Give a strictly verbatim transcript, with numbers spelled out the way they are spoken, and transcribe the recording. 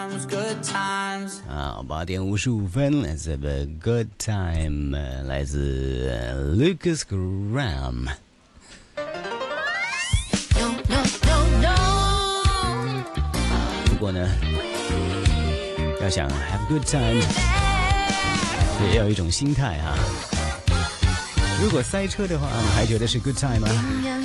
啊，八点五十五分 ，Let's have a good time， 来自 Lucas Graham。不过呢，要想 have a good time， 也要有一种心态啊。如果塞车的话，你还觉得是 good time 吗？